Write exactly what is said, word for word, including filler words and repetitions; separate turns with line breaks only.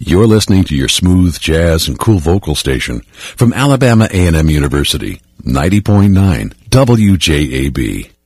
You're listening to your smooth jazz and cool vocal station from Alabama A and M University, ninety point nine W J A B.